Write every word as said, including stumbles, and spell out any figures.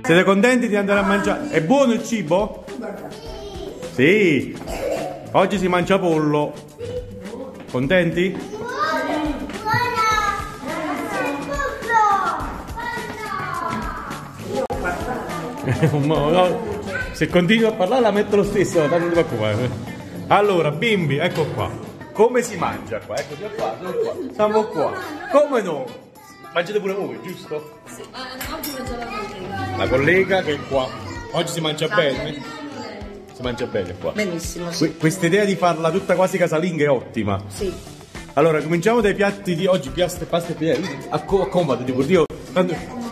Siete contenti di andare a mangiare? È buono il cibo? Sì. Oggi si mangia pollo. Contenti? No, se continui a parlare la metto lo stesso, tanto non ti preoccupare. Allora, bimbi, ecco qua. Come si mangia qua? Eccoci qua, siamo qua. Siamo qua. Come no? Mangiate pure voi, giusto? Sì, ma oggi mangia la collega. La collega che è qua. Oggi si mangia bene? Si mangia bene qua. Benissimo, sì. Que questa idea di farla tutta quasi casalinga è ottima. Sì. Allora, cominciamo dai piatti di oggi, pasta e pasta e piedi. Accomodati, pure io. Tanto...